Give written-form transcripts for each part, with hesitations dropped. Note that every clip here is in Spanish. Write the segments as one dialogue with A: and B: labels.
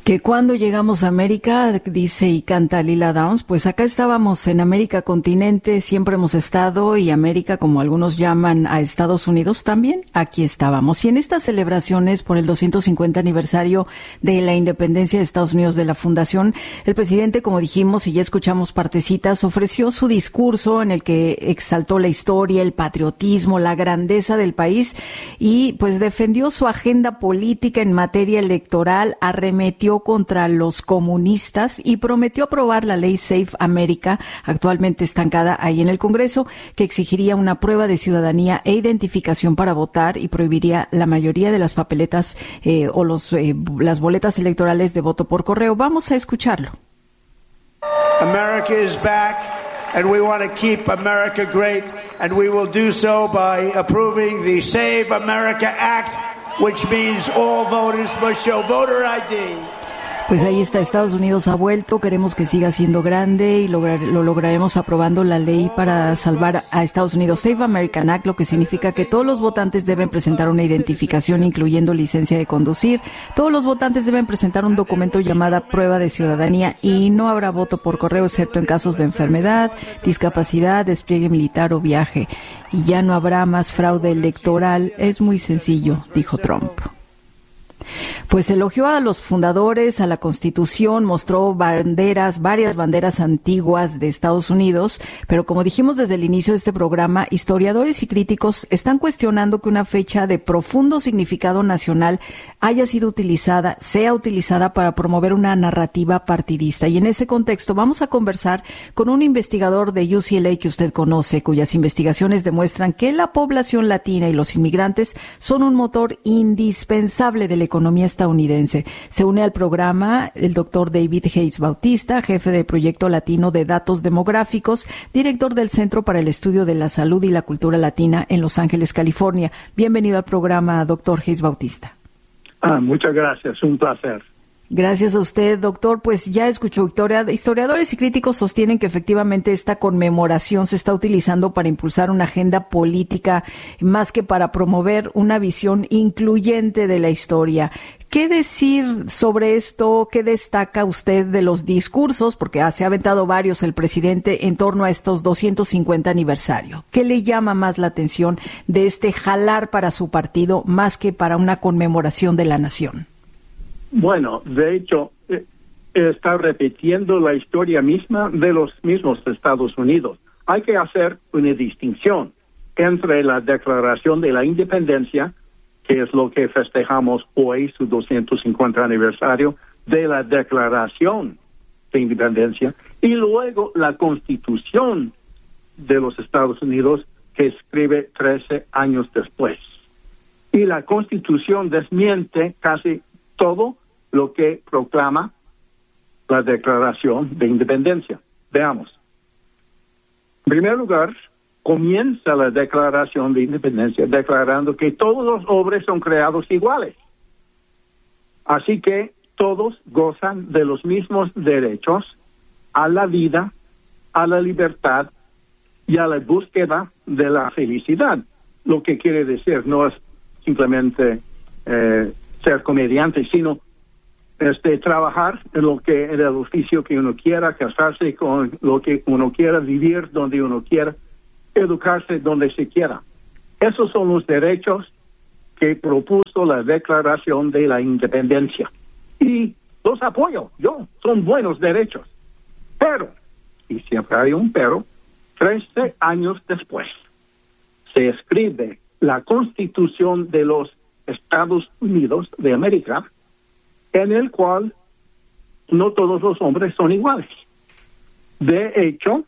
A: Que cuando llegamos a América, dice y canta Lila Downs, pues acá estábamos en América continente, siempre hemos estado, y América, como algunos llaman a Estados Unidos, también aquí estábamos. Y en estas celebraciones por el 250 aniversario de la independencia de Estados Unidos de la Fundación, el presidente, como dijimos y ya escuchamos partecitas, ofreció su discurso en el que exaltó la historia, el patriotismo, la grandeza del país y pues defendió su agenda política en materia electoral, arremetió contra los comunistas y prometió aprobar la ley Safe America, actualmente estancada ahí en el Congreso, que exigiría una prueba de ciudadanía e identificación para votar y prohibiría la mayoría de las papeletas o las boletas electorales de voto por correo. Vamos a escucharlo.
B: America is back, and we want to keep America great, and we will do so by approving the Save America Act, which means all voters must show voter ID.
A: Pues ahí está, Estados Unidos ha vuelto, queremos que siga siendo grande y lo lograremos aprobando la ley para salvar a Estados Unidos. Save American Act, lo que significa que todos los votantes deben presentar una identificación incluyendo licencia de conducir, todos los votantes deben presentar un documento llamada prueba de ciudadanía y no habrá voto por correo excepto en casos de enfermedad, discapacidad, despliegue militar o viaje. Y ya no habrá más fraude electoral, es muy sencillo, dijo Trump. Pues elogió a los fundadores, a la Constitución, mostró varias banderas antiguas de Estados Unidos, pero como dijimos desde el inicio de este programa, historiadores y críticos están cuestionando que una fecha de profundo significado nacional sea utilizada para promover una narrativa partidista. Y en ese contexto vamos a conversar con un investigador de UCLA que usted conoce, cuyas investigaciones demuestran que la población latina y los inmigrantes son un motor indispensable de la economía estadounidense. Se une al programa el doctor David Hayes Bautista, jefe del Proyecto Latino de Datos Demográficos, director del Centro para el Estudio de la Salud y la Cultura Latina en Los Ángeles, California. Bienvenido al programa, doctor Hayes Bautista.
C: Muchas gracias, un placer.
A: Gracias a usted, doctor. Pues ya escuchó, historiadores y críticos sostienen que efectivamente esta conmemoración se está utilizando para impulsar una agenda política más que para promover una visión incluyente de la historia. ¿Qué decir sobre esto? ¿Qué destaca usted de los discursos? Porque se ha aventado varios el presidente en torno a estos 250 aniversario. ¿Qué le llama más la atención de este jalar para su partido más que para una conmemoración de la nación?
C: Bueno, de hecho, está repitiendo la historia misma de los mismos Estados Unidos. Hay que hacer una distinción entre la Declaración de la Independencia, que es lo que festejamos hoy, su 250 aniversario, de la Declaración de Independencia, y luego la Constitución de los Estados Unidos, que escribe 13 años después. Y la Constitución desmiente casi todo lo que proclama la Declaración de Independencia. Veamos. En primer lugar, comienza la Declaración de Independencia declarando que todos los hombres son creados iguales. Así que todos gozan de los mismos derechos a la vida, a la libertad y a la búsqueda de la felicidad. Lo que quiere decir no es simplemente ser comediante, sino trabajar en el oficio que uno quiera, casarse con lo que uno quiera, vivir donde uno quiera, educarse donde se quiera. Esos son los derechos que propuso la Declaración de la Independencia. Y los apoyo, son buenos derechos. Pero, y siempre hay un pero, 13 años después, se escribe la Constitución de los Estados Unidos de América, en el cual no todos los hombres son iguales. De hecho,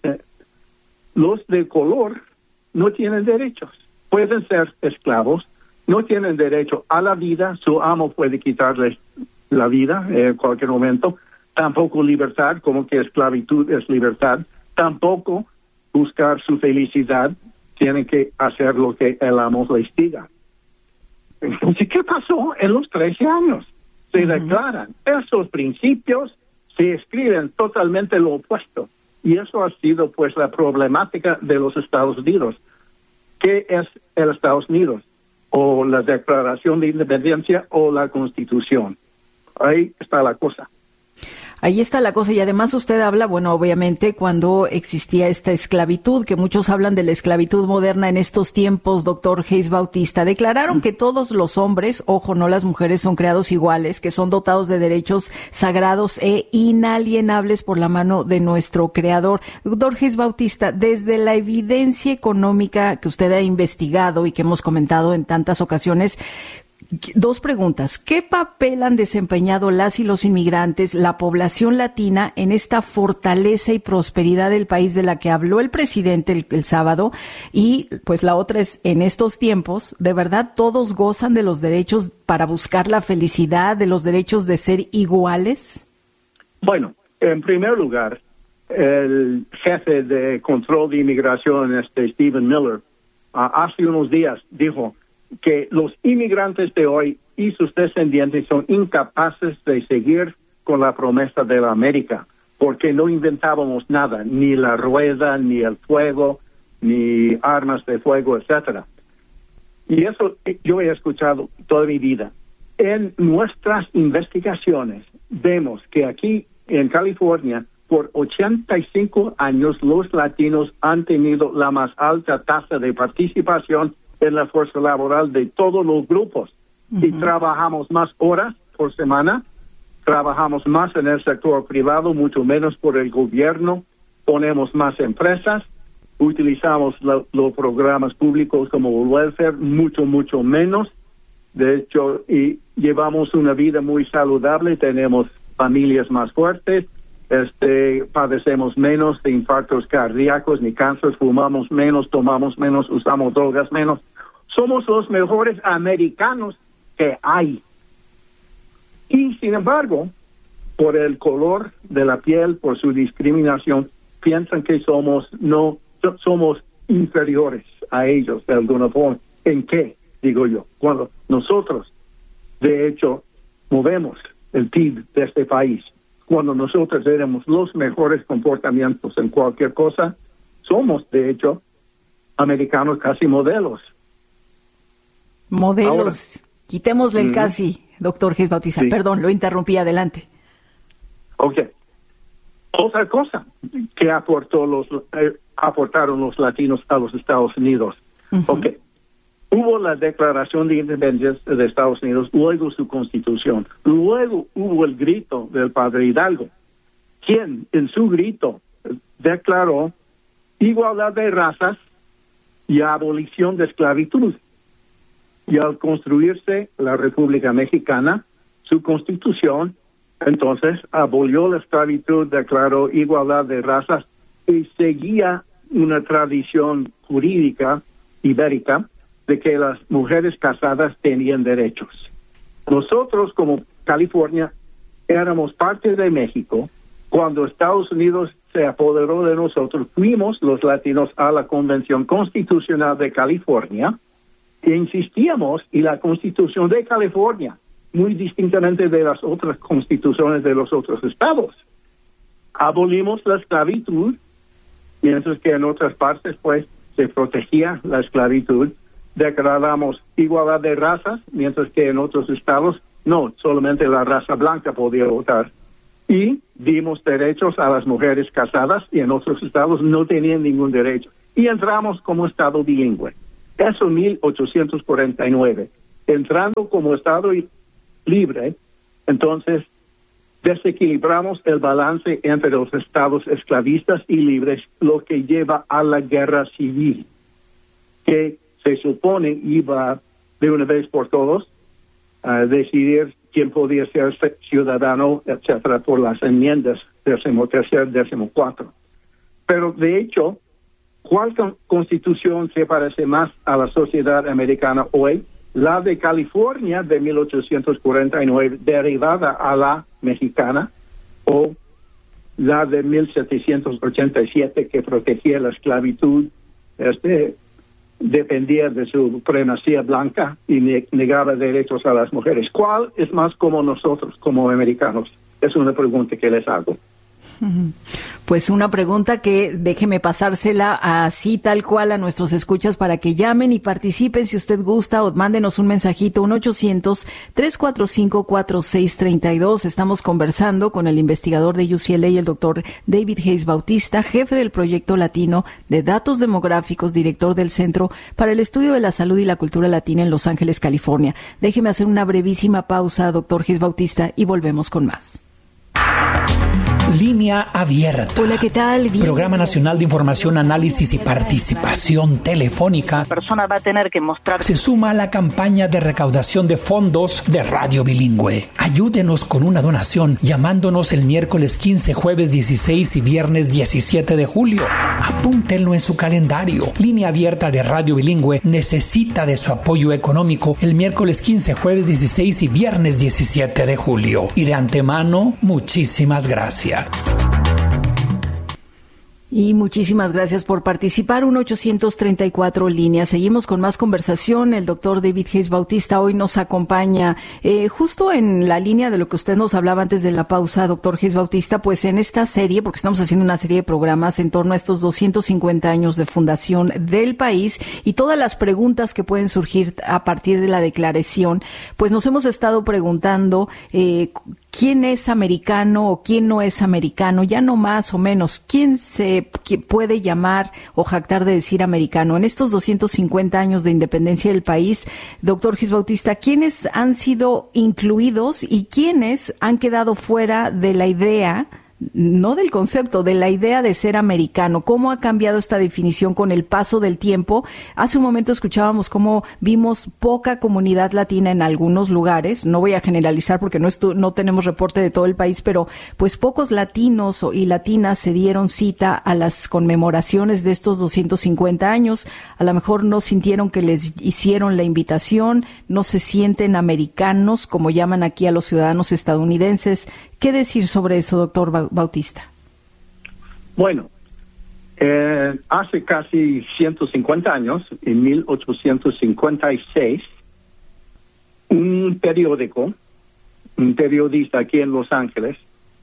C: los de color no tienen derechos. Pueden ser esclavos, no tienen derecho a la vida, su amo puede quitarles la vida en cualquier momento, tampoco libertad, como que esclavitud es libertad, tampoco buscar su felicidad, tienen que hacer lo que el amo les diga. Entonces, ¿qué pasó en los 13 años? Se declaran esos principios, se escriben totalmente lo opuesto. Y eso ha sido, pues, la problemática de los Estados Unidos. ¿Qué es el Estados Unidos? O la Declaración de Independencia o la Constitución. Ahí está la cosa.
A: Ahí está la cosa, y además usted habla, bueno, obviamente cuando existía esta esclavitud, que muchos hablan de la esclavitud moderna en estos tiempos, doctor Hayes Bautista, declararon que todos los hombres, ojo, no las mujeres, son creados iguales, que son dotados de derechos sagrados e inalienables por la mano de nuestro Creador. Doctor Hayes Bautista, desde la evidencia económica que usted ha investigado y que hemos comentado en tantas ocasiones, dos preguntas. ¿Qué papel han desempeñado las y los inmigrantes, la población latina, en esta fortaleza y prosperidad del país de la que habló el presidente el sábado? Y pues la otra es, en estos tiempos, ¿de verdad todos gozan de los derechos para buscar la felicidad, de los derechos de ser iguales?
C: Bueno, en primer lugar, el jefe de control de inmigración, Stephen Miller, hace unos días dijo que los inmigrantes de hoy y sus descendientes son incapaces de seguir con la promesa de la América, porque no inventábamos nada, ni la rueda, ni el fuego, ni armas de fuego, etcétera. Y eso yo he escuchado toda mi vida. En nuestras investigaciones vemos que aquí en California, por 85 años, los latinos han tenido la más alta tasa de participación en la fuerza laboral de todos los grupos. Y trabajamos más horas por semana, trabajamos más en el sector privado, mucho menos por el gobierno, ponemos más empresas, utilizamos los programas públicos como el welfare, mucho menos. De hecho, y llevamos una vida muy saludable, tenemos familias más fuertes, padecemos menos de infartos cardíacos ni cáncer, fumamos menos, tomamos menos, usamos drogas menos. Somos los mejores americanos que hay. Y sin embargo, por el color de la piel, por su discriminación, piensan que somos inferiores a ellos de alguna forma. ¿En qué? Digo yo. Cuando nosotros, de hecho, movemos el PIB de este país, cuando nosotros tenemos los mejores comportamientos en cualquier cosa, somos, de hecho, americanos casi modelos.
A: Modelos. Ahora, quitémosle el casi, doctor Hayes Bautista. Sí. Perdón, lo interrumpí, adelante.
C: Ok. Otra cosa que aportaron los latinos a los Estados Unidos. Ok. Hubo la Declaración de Independencia de Estados Unidos, luego su Constitución. Luego hubo el grito del padre Hidalgo, quien en su grito declaró igualdad de razas y abolición de esclavitud. Y al construirse la República Mexicana, su Constitución, entonces abolió la esclavitud, declaró igualdad de razas y seguía una tradición jurídica ibérica de que las mujeres casadas tenían derechos. Nosotros, como California, éramos parte de México. Cuando Estados Unidos se apoderó de nosotros, fuimos los latinos a la Convención Constitucional de California e insistíamos, y la Constitución de California, muy distintamente de las otras constituciones de los otros estados, abolimos la esclavitud, mientras que en otras partes, pues, se protegía la esclavitud. Declaramos igualdad de razas, mientras que en otros estados no, solamente la raza blanca podía votar. Y dimos derechos a las mujeres casadas y en otros estados no tenían ningún derecho. Y entramos como estado bilingüe. Eso en 1849. Entrando como estado libre, entonces desequilibramos el balance entre los estados esclavistas y libres, lo que lleva a la guerra civil, que se supone iba de una vez por todos a decidir quién podía ser ciudadano, etcétera, por las enmiendas 13ª, 14ª. Pero de hecho, ¿cuál constitución se parece más a la sociedad americana hoy? La de California de 1849, derivada a la mexicana, o la de 1787, que protegía la esclavitud, dependía de su supremacía blanca y negaba derechos a las mujeres. ¿Cuál es más como nosotros, como americanos? Es una pregunta que les hago.
A: Pues una pregunta que déjeme pasársela así tal cual a nuestros escuchas para que llamen y participen si usted gusta, o mándenos un mensajito, 1-800-345-4632. Estamos conversando con el investigador de UCLA, el doctor David Hayes Bautista, jefe del proyecto latino de datos demográficos, director del Centro para el Estudio de la Salud y la Cultura Latina en Los Ángeles, California. Déjeme hacer una brevísima pausa, doctor Hayes Bautista, y volvemos con más.
D: Línea Abierta.
A: Hola, ¿qué tal?
D: Programa Nacional de Información, Análisis y Participación Telefónica.
E: La persona va a tener que mostrar.
D: Se suma a la campaña de recaudación de fondos de Radio Bilingüe. Ayúdenos con una donación llamándonos el miércoles 15, jueves 16 y viernes 17 de julio. Apúntenlo en su calendario. Línea Abierta de Radio Bilingüe necesita de su apoyo económico el miércoles 15, jueves 16 y viernes 17 de julio. Y de antemano, muchísimas gracias.
A: Y muchísimas gracias por participar. 1-834 líneas. Seguimos con más conversación. El doctor David Hayes Bautista hoy nos acompaña justo en la línea de lo que usted nos hablaba antes de la pausa, doctor Hayes Bautista, pues en esta serie, porque estamos haciendo una serie de programas en torno a estos 250 años de fundación del país y todas las preguntas que pueden surgir a partir de la declaración, pues nos hemos estado preguntando quién es americano o quién no es americano, ya no más o menos, quién se puede llamar o jactar de decir americano. En estos 250 años de independencia del país, doctor Hayes Bautista, ¿quiénes han sido incluidos y quiénes han quedado fuera de la idea, no del concepto, de la idea de ser americano? ¿Cómo ha cambiado esta definición con el paso del tiempo? Hace un momento escuchábamos cómo vimos poca comunidad latina en algunos lugares. No voy a generalizar porque no tenemos reporte de todo el país, pero pues pocos latinos y latinas se dieron cita a las conmemoraciones de estos 250 años. A lo mejor no sintieron que les hicieron la invitación, no se sienten americanos, como llaman aquí a los ciudadanos estadounidenses. ¿Qué decir sobre eso, doctor Bautista?
C: Bueno, hace casi 150 años, en 1856, un periodista aquí en Los Ángeles,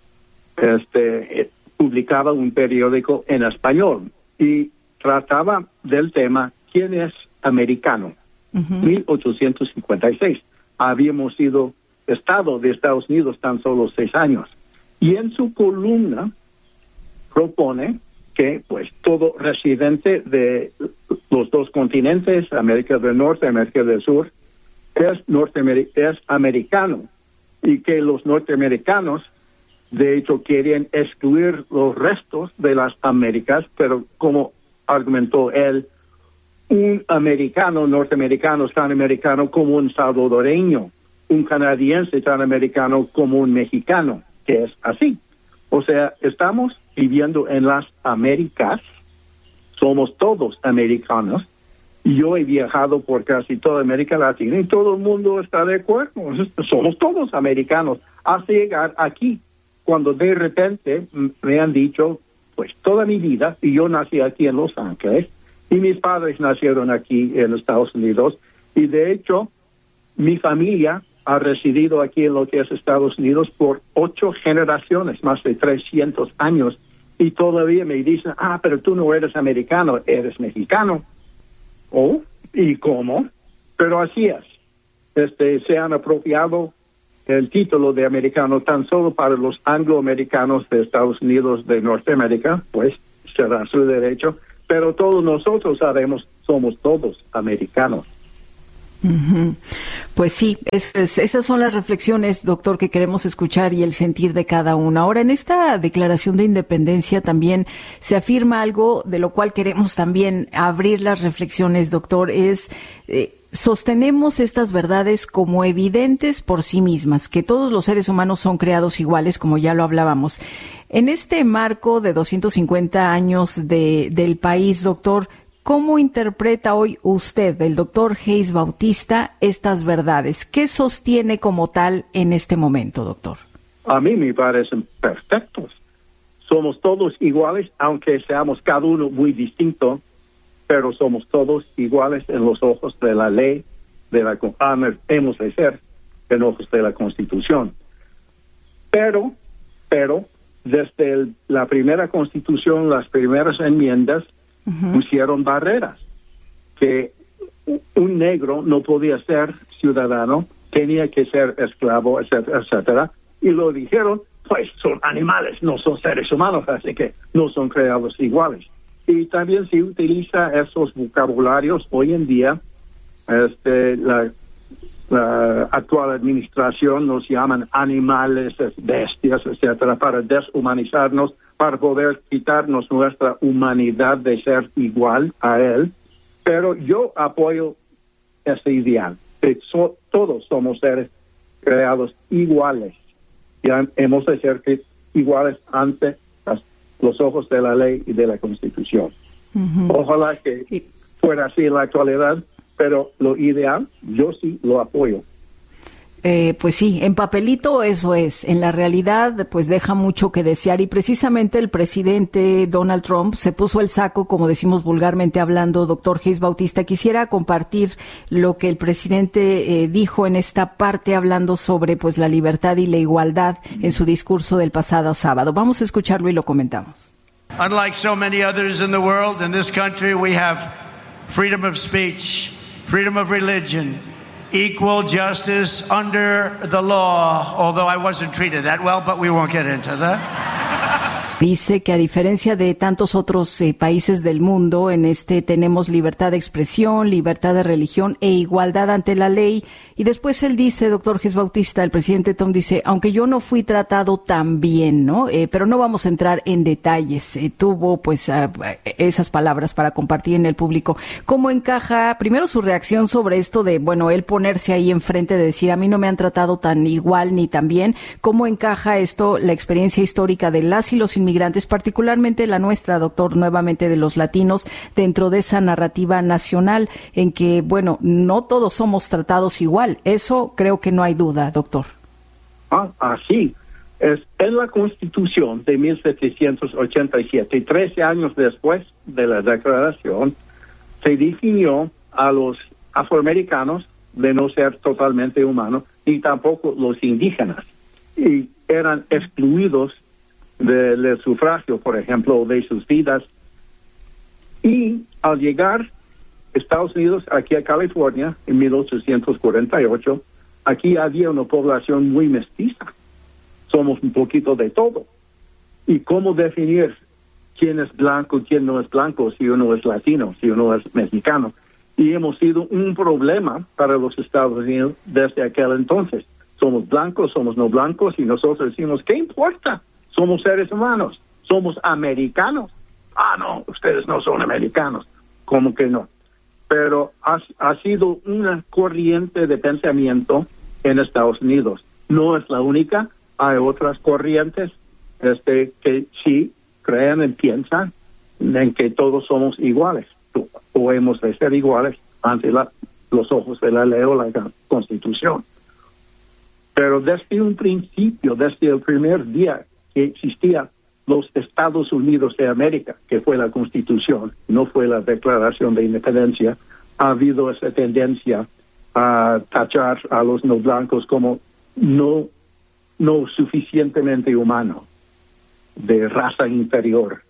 C: publicaba un periódico en español y trataba del tema ¿quién es americano? 1856. Habíamos sido Estado de Estados Unidos tan solo 6 años. Y en su columna propone que pues todo residente de los dos continentes, América del Norte y América del Sur, es americano, y que los norteamericanos de hecho quieren excluir los restos de las Américas, pero como argumentó él, un americano norteamericano es tan americano como un salvadoreño, un canadiense tan americano como un mexicano, que es así. O sea, estamos viviendo en las Américas, somos todos americanos, y yo he viajado por casi toda América Latina y todo el mundo está de acuerdo, somos todos americanos, hasta llegar aquí, cuando de repente me han dicho, pues toda mi vida, y yo nací aquí en Los Ángeles, y mis padres nacieron aquí en Estados Unidos, y de hecho, mi familia ha residido aquí en lo que es Estados Unidos por 8 generaciones, más de 300 años, y todavía me dicen, pero tú no eres americano, eres mexicano. Oh, ¿y cómo? Pero así es. Se han apropiado el título de americano tan solo para los angloamericanos de Estados Unidos de Norteamérica, pues será su derecho, pero todos nosotros sabemos, somos todos americanos.
A: Pues sí, esas son las reflexiones, doctor, que queremos escuchar y el sentir de cada uno. Ahora, en esta declaración de independencia también se afirma algo de lo cual queremos también abrir las reflexiones, doctor, sostenemos estas verdades como evidentes por sí mismas, que todos los seres humanos son creados iguales, como ya lo hablábamos. En este marco de 250 años del país, doctor, ¿cómo interpreta hoy usted, el doctor Hayes Bautista, estas verdades? ¿Qué sostiene como tal en este momento, doctor?
C: A mí me parecen perfectos. Somos todos iguales, aunque seamos cada uno muy distinto, pero somos todos iguales en los ojos de la ley, hemos de ser en ojos de la Constitución. Pero, desde la primera Constitución, las primeras enmiendas, pusieron barreras, que un negro no podía ser ciudadano, tenía que ser esclavo, etcétera, etcétera, y lo dijeron, pues son animales, no son seres humanos, así que no son creados iguales. Y también se utiliza esos vocabularios hoy en día. La actual administración nos llaman animales, bestias, etcétera, para deshumanizarnos, para poder quitarnos nuestra humanidad de ser igual a él. Pero yo apoyo ese ideal, que todos somos seres creados iguales. Ya hemos de ser iguales ante los ojos de la ley y de la Constitución. Ojalá que fuera así en la actualidad, pero lo ideal, yo sí lo apoyo.
A: Pues sí, en papelito eso es. En la realidad, pues deja mucho que desear. Y precisamente el presidente Donald Trump se puso el saco, como decimos vulgarmente hablando, doctor Hayes Bautista. Quisiera compartir lo que el presidente dijo en esta parte, hablando sobre pues la libertad y la igualdad en su discurso del pasado sábado. Vamos a escucharlo y lo comentamos.
B: Unlike so many others in the world, in this country we have freedom of speech, freedom of religion, equal justice under the law, although I wasn't treated that well, but we won't get into that.
A: Dice que a diferencia de tantos otros países del mundo, en tenemos libertad de expresión, libertad de religión e igualdad ante la ley. Y después él dice, doctor Hayes Bautista, el presidente Trump dice, aunque yo no fui tratado tan bien, ¿no? Pero no vamos a entrar en detalles. Tuvo pues esas palabras para compartir en el público. ¿Cómo encaja primero su reacción sobre esto de, bueno, él ponerse ahí enfrente de decir, a mí no me han tratado tan igual ni tan bien? ¿Cómo encaja esto, la experiencia histórica de las y los inmigrantes, particularmente la nuestra, doctor, nuevamente de los latinos, dentro de esa narrativa nacional en que, bueno, no todos somos tratados igual? Eso creo que no hay duda, doctor.
C: Así es. En la Constitución de 1787, 13 años después de la Declaración, se definió a los afroamericanos de no ser totalmente humanos, ni tampoco los indígenas. Y eran excluidos del sufragio, por ejemplo, de sus vidas. Y al llegar Estados Unidos aquí a California en 1848, aquí había una población muy mestiza. Somos un poquito de todo. ¿Y cómo definir quién es blanco y quién no es blanco, si uno es latino, si uno es mexicano? Y hemos sido un problema para los Estados Unidos desde aquel entonces. Somos blancos, somos no blancos, y nosotros decimos, ¿qué importa? Somos seres humanos, somos americanos. No, ustedes no son americanos. ¿Cómo que no? Pero ha sido una corriente de pensamiento en Estados Unidos. No es la única, hay otras corrientes que sí creen y piensan en que todos somos iguales, o hemos de ser iguales ante los ojos de la ley o la Constitución. Pero desde un principio, desde el primer día que existía los Estados Unidos de América, que fue la Constitución, no fue la Declaración de Independencia, ha habido esa tendencia a tachar a los no blancos como no suficientemente humanos, de raza inferior.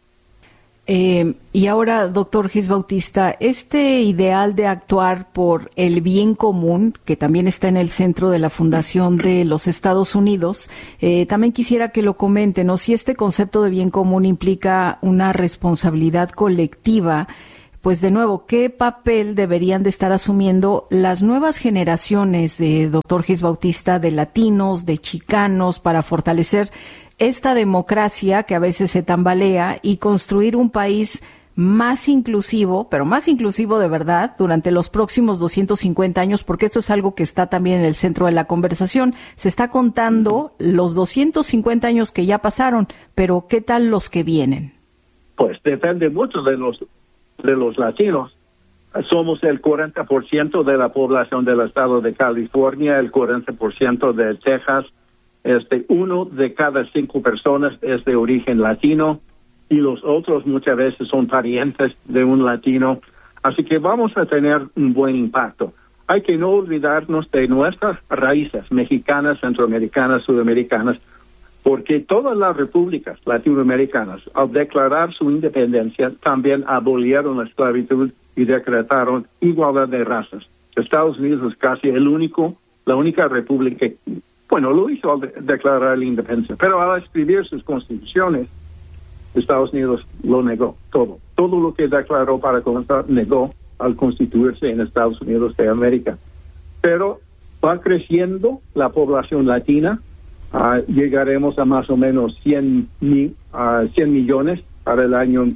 A: Y ahora, doctor Hayes Bautista, este ideal de actuar por el bien común, que también está en el centro de la Fundación de los Estados Unidos, también quisiera que lo comenten, ¿no? Si este concepto de bien común implica una responsabilidad colectiva, pues de nuevo, ¿qué papel deberían de estar asumiendo las nuevas generaciones, doctor Hayes Bautista, de latinos, de chicanos, para fortalecer esta democracia que a veces se tambalea y construir un país más inclusivo, pero más inclusivo de verdad, durante los próximos 250 años, porque esto es algo que está también en el centro de la conversación? Se está contando los 250 años que ya pasaron, pero ¿qué tal los que vienen?
C: Pues depende mucho de los latinos. Somos el 40% de la población del estado de California, el 40% de Texas. 1 de cada 5 personas es de origen latino, y los otros muchas veces son parientes de un latino. Así que vamos a tener un buen impacto. Hay que no olvidarnos de nuestras raíces mexicanas, centroamericanas, sudamericanas. porque todas las repúblicas latinoamericanas, al declarar su independencia, también abolieron la esclavitud y decretaron igualdad de razas. Estados Unidos es casi la única república, lo hizo al declarar la independencia, pero al escribir sus constituciones, Estados Unidos lo negó todo. Todo lo que declaró para comenzar, negó al constituirse en Estados Unidos de América. Pero va creciendo la población latina, llegaremos a más o menos 100 millones para el año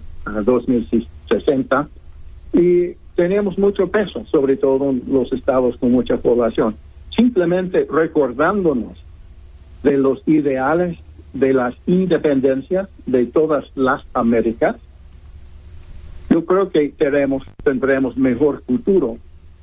C: 2060, y tenemos mucho peso, sobre todo en los estados con mucha población. Simplemente recordándonos de los ideales de las independencias de todas las Américas, yo creo que tendremos mejor futuro.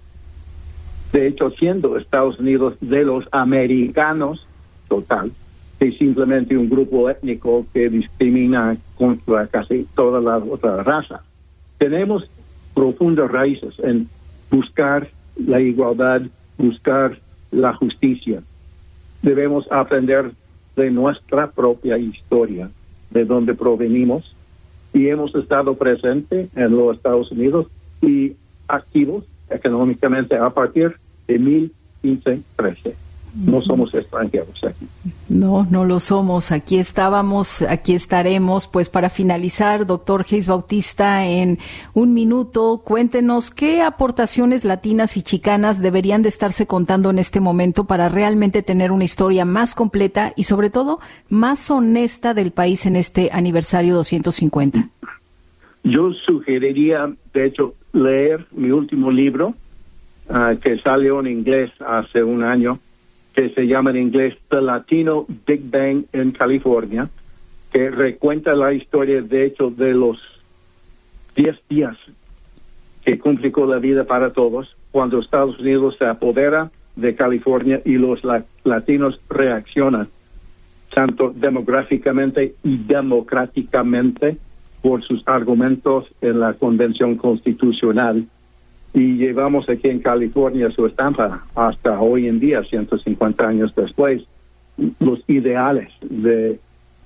C: De hecho, siendo Estados Unidos de los americanos total, que simplemente un grupo étnico que discrimina contra casi toda la otra raza. Tenemos profundas raíces en buscar la igualdad, buscar la justicia. Debemos aprender de nuestra propia historia, de donde provenimos, y hemos estado presentes en los Estados Unidos y activos económicamente a partir de 1513. No somos extranjeros aquí.
A: No lo somos. Aquí estábamos, aquí estaremos. Pues para finalizar, doctor Geis Bautista, en un minuto, cuéntenos qué aportaciones latinas y chicanas deberían de estarse contando en este momento para realmente tener una historia más completa y sobre todo más honesta del país en este aniversario 250.
C: Yo sugeriría, de hecho, leer mi último libro, que salió en inglés hace un año, que se llama en inglés The Latino Big Bang in California, que recuenta la historia, de hecho, de los 10 días que complicó la vida para todos, cuando Estados Unidos se apodera de California y los latinos reaccionan, tanto demográficamente y democráticamente, por sus argumentos en la Convención Constitucional. Y llevamos aquí en California su estampa hasta hoy en día, 150 años después, los ideales de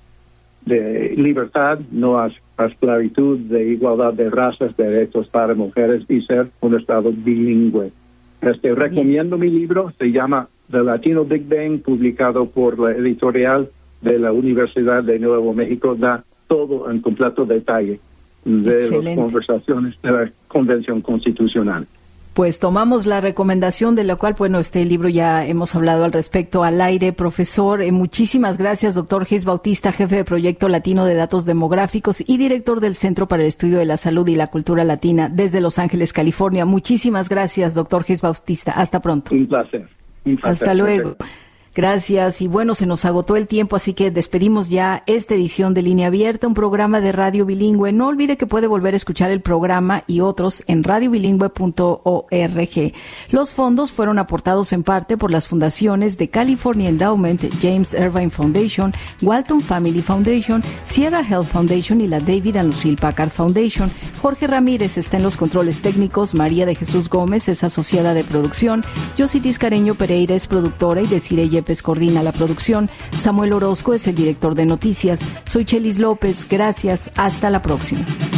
C: libertad, no a esclavitud, de igualdad de razas, derechos para mujeres y ser un estado bilingüe. Recomiendo mi libro, se llama The Latino Big Bang, publicado por la editorial de la Universidad de Nuevo México, da todo en completo detalle de las conversaciones de la Convención Constitucional.
A: Pues tomamos la recomendación, de la cual, este libro ya hemos hablado al respecto al aire. Profesor, muchísimas gracias, doctor Geis Bautista, jefe de Proyecto Latino de Datos Demográficos y director del Centro para el Estudio de la Salud y la Cultura Latina desde Los Ángeles, California. Muchísimas gracias, doctor Geis Bautista. Hasta pronto.
C: Un placer.
A: Hasta luego. Gracias. Y se nos agotó el tiempo, así que despedimos ya esta edición de Línea Abierta, un programa de radio bilingüe. No olvide que puede volver a escuchar el programa y otros en radiobilingüe.org. Los fondos fueron aportados en parte por las fundaciones de California Endowment, James Irvine Foundation, Walton Family Foundation, Sierra Health Foundation y la David and Lucille Packard Foundation. Jorge Ramírez está en los controles técnicos, María de Jesús Gómez es asociada de producción, Yossi Tiscareño Pereira es productora y Desiree Yepes coordina la producción. Samuel Orozco es el director de noticias. Soy Chelis López. Gracias. Hasta la próxima.